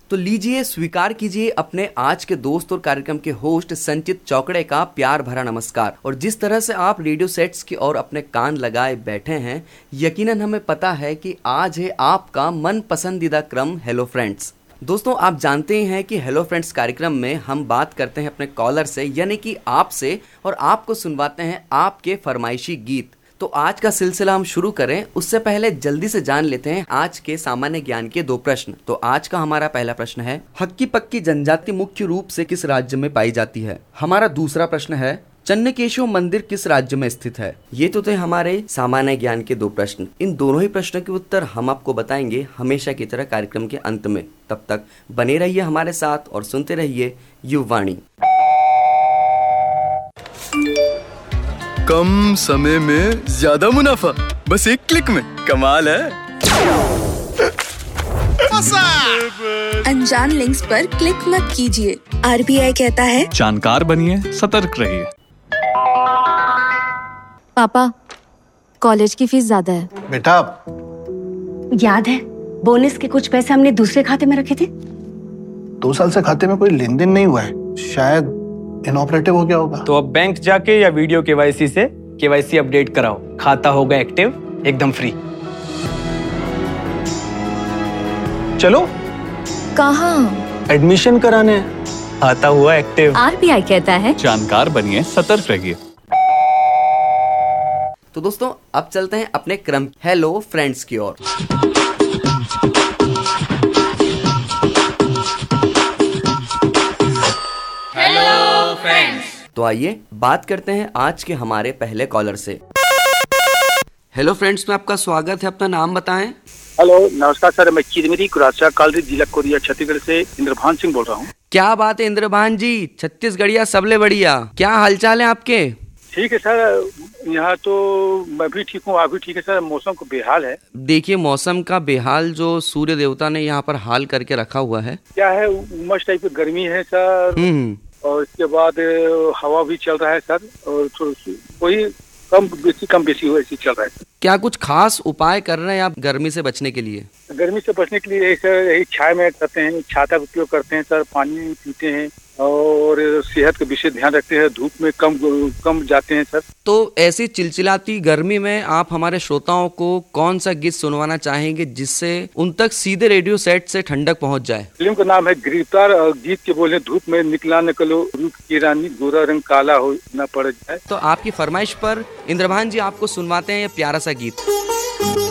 तो लीजिए स्वीकार कीजिए अपने आज के दोस्त और कार्यक्रम के होस्ट संचित चौकड़े का प्यार भरा नमस्कार। और जिस तरह से आप रेडियो सेट्स की ओर अपने कान लगाए बैठे हैं, यकीनन हमें पता है कि आज है आपका मन पसंदीदा क्रम हेलो फ्रेंड्स। दोस्तों, आप जानते ही हैं कि हेलो फ्रेंड्स कार्यक्रम में हम बात करते हैं अपने कॉलर से, यानी कि आपसे, और आपको सुनवाते हैं आपके फरमाइशी गीत। तो आज का सिलसिला हम शुरू करें उससे पहले जल्दी से जान लेते हैं आज के सामान्य ज्ञान के 2 प्रश्न। तो आज का हमारा पहला प्रश्न है, हक्की पक्की जनजाति मुख्य रूप से किस राज्य में पाई जाती है। हमारा दूसरा प्रश्न है, चन्नकेशव मंदिर किस राज्य में स्थित है। ये तो थे हमारे सामान्य ज्ञान के 2 प्रश्न। इन दोनों ही प्रश्नों के उत्तर हम आपको बताएंगे हमेशा की तरह कार्यक्रम के अंत में। तब तक बने रहिए हमारे साथ और सुनते रहिए युववाणी। कम समय में ज्यादा मुनाफा, बस एक क्लिक में, कमाल है। अनजान लिंक्स पर क्लिक मत कीजिए। RBI कहता है, जानकार बनिए, सतर्क रहिए। पापा, कॉलेज की फीस ज्यादा है। बेटा, याद है बोनस के कुछ पैसे हमने दूसरे खाते में रखे थे? 2 साल से खाते में कोई लेन देन नहीं हुआ है, शायद इनऑपरेटिव हो गया होगा। तो अब बैंक जाके या वीडियो KYC से KYC अपडेट कराओ, खाता होगा एक्टिव, एकदम फ्री। चलो। कहाँ? एडमिशन कराने, खाता हुआ एक्टिव। RBI कहता है, जानकार बनिए, सतर्क रहिए। तो दोस्तों, अब चलते हैं अपने क्रम हेलो फ्रेंड्स की ओर। तो आइए बात करते हैं आज के हमारे पहले कॉलर से। हेलो फ्रेंड्स में आपका स्वागत है, अपना नाम बताएं। हेलो, नमस्कार सर, मैं चिरमिरी कुरासा कालरी जिला कोरिया छत्तीसगढ़ से इंद्रभान सिंह बोल रहा हूँ। क्या बात है इंद्रभान जी, छत्तीसगढ़िया सबले बढ़िया। क्या हालचाल है आपके? ठीक है सर, यहाँ तो मैं भी ठीक हूँ, आप भी ठीक है सर। मौसम को बेहाल है। देखिए, मौसम का बेहाल जो सूर्य देवता ने यहाँ पर हाल करके रखा हुआ है। क्या है, उमस टाइप की गर्मी है सर, और इसके बाद हवा भी चल रहा है सर, और कोई कम बेसी हो ऐसी चल रहा है। क्या कुछ खास उपाय कर रहे हैं आप गर्मी से बचने के लिए? गर्मी से बचने के लिए सर यही छाया में करते हैं, छाता का उपयोग करते हैं सर, पानी पीते हैं और सेहत का विशेष ध्यान रखते हैं, धूप में कम जाते हैं सर। तो ऐसी चिलचिलाती गर्मी में आप हमारे श्रोताओं को कौन सा गीत सुनवाना चाहेंगे जिससे उन तक सीधे रेडियो सेट से ठंडक पहुंच जाए? फिल्म का नाम है गिरफ्तार और गीत के बोले, धूप में निकला न कलो रूप की रानी, गोरा रंग काला हो न पड़ जाए। तो आपकी फरमाइश पर इंद्रभान जी आपको सुनवाते हैं ये प्यारा सा गीत।